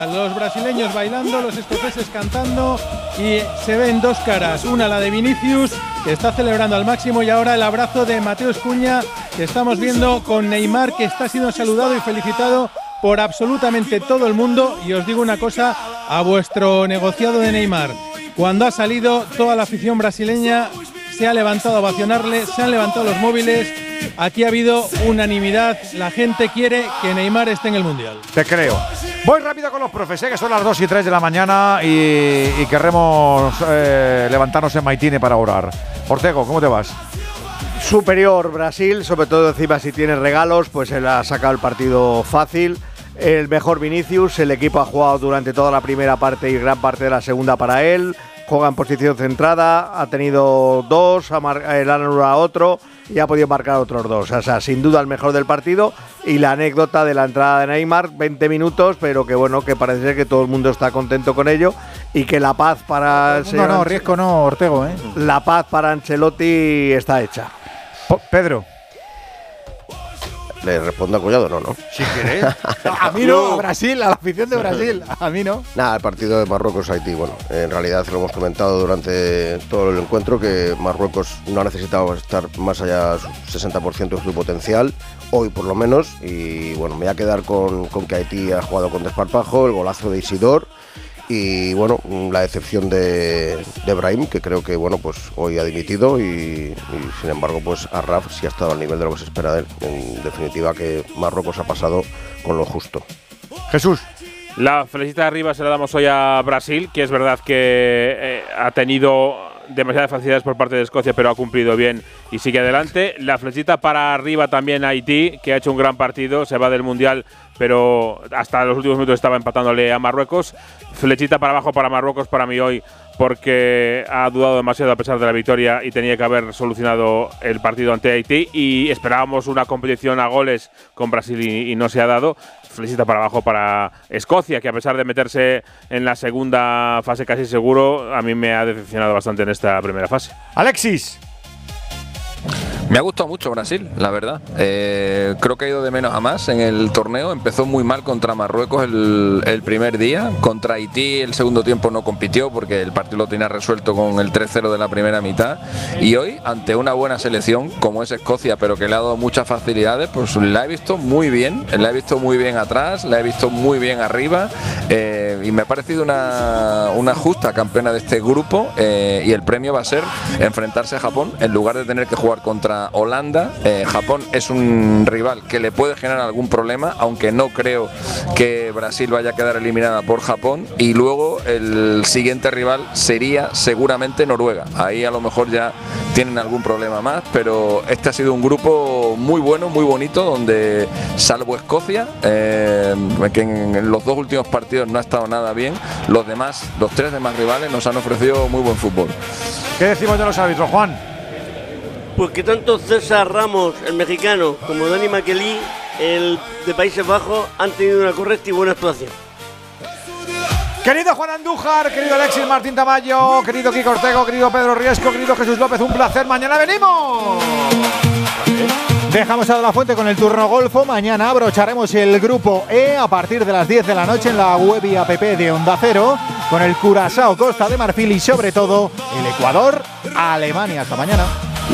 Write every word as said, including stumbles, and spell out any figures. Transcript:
Los brasileños bailando, los escoceses cantando y se ven dos caras, una la de Vinicius, que está celebrando al máximo, y ahora el abrazo de Mateus Cunha, que estamos viendo con Neymar, que está siendo saludado y felicitado por absolutamente todo el mundo. Y os digo una cosa a vuestro negociado de Neymar: cuando ha salido, toda la afición brasileña se ha levantado a ovacionarle, se han levantado los móviles. Aquí ha habido unanimidad, la gente quiere que Neymar esté en el Mundial. Te creo. Voy rápido con los profes, ¿eh? Que son las dos y tres de la mañana y, y querremos eh, levantarnos en Maitine para orar. Ortego, ¿cómo te vas? Superior Brasil, sobre todo encima si tiene regalos, pues él ha sacado el partido fácil. El mejor Vinicius, el equipo ha jugado durante toda la primera parte y gran parte de la segunda para él. Juega en posición centrada, ha tenido dos, ha mar- el ha anulado otro y ha podido marcar otros dos. O sea, sin duda el mejor del partido. Y la anécdota de la entrada de Neymar, veinte minutos, pero que bueno, que parece ser que todo el mundo está contento con ello y que la paz para el No, no, Riesco no, Ortego, ¿eh? La paz para Ancelotti está hecha. Po- Pedro. ¿Le respondo a Collado? No, no. Si quieres. A mí no, a Brasil, a la afición de Brasil. A mí no. Nada, el partido de Marruecos-Haití, bueno, en realidad lo hemos comentado durante todo el encuentro, que Marruecos no ha necesitado estar más allá del sesenta por ciento de su potencial, hoy por lo menos, y bueno, me voy a quedar con, con que Haití ha jugado con desparpajo, el golazo de Isidor, y bueno, la decepción de, de Brahim, que creo que bueno, pues hoy ha dimitido y, y sin embargo pues Arraf sí ha estado al nivel de lo que se espera de él. En definitiva, que Marruecos ha pasado con lo justo. Jesús. La felicita de arriba se la damos hoy a Brasil, que es verdad que eh, ha tenido demasiadas facilidades por parte de Escocia, pero ha cumplido bien y sigue adelante. La flechita para arriba también a Haití, que ha hecho un gran partido, se va del Mundial, pero hasta los últimos minutos estaba empatándole a Marruecos. Flechita para abajo para Marruecos para mí hoy, porque ha dudado demasiado a pesar de la victoria y tenía que haber solucionado el partido ante Haití, y esperábamos una competición a goles con Brasil y, y no se ha dado. Flechita para abajo para Escocia, que a pesar de meterse en la segunda fase casi seguro, a mí me ha decepcionado bastante en esta primera fase. Alexis. Me ha gustado mucho Brasil, la verdad. Eh, creo que ha ido de menos a más en el torneo. Empezó muy mal contra Marruecos el, el primer día. Contra Haití el segundo tiempo no compitió porque el partido lo tenía resuelto con el tres cero de la primera mitad. Y hoy, ante una buena selección como es Escocia, pero que le ha dado muchas facilidades, pues la he visto muy bien. La he visto muy bien atrás, la he visto muy bien arriba. Eh, y me ha parecido una, una justa campeona de este grupo. Eh, y el premio va a ser enfrentarse a Japón en lugar de tener que jugar contra Holanda. eh, Japón es un rival que le puede generar algún problema, aunque no creo que Brasil vaya a quedar eliminada por Japón, y luego el siguiente rival sería seguramente Noruega. Ahí a lo mejor ya tienen algún problema más, pero este ha sido un grupo muy bueno, muy bonito, donde salvo Escocia, eh, que en, en los dos últimos partidos no ha estado nada bien, los demás, los tres demás rivales nos han ofrecido muy buen fútbol. ¿Qué decimos de los árbitros, Juan? Pues que tanto César Ramos, el mexicano, como Dani Makelí, el de Países Bajos, han tenido una correcta y buena actuación. Querido Juan Andújar, querido Alexis Martín Tamayo, querido Kiko Ortego, querido Pedro Riesco, querido Jesús López, un placer. Mañana venimos. Dejamos a la fuente con el turno golfo. Mañana abrocharemos el grupo E a partir de las diez de la noche en la web y app de Onda Cero, con el Curazao Costa de Marfil y sobre todo el Ecuador Alemania. Hasta mañana.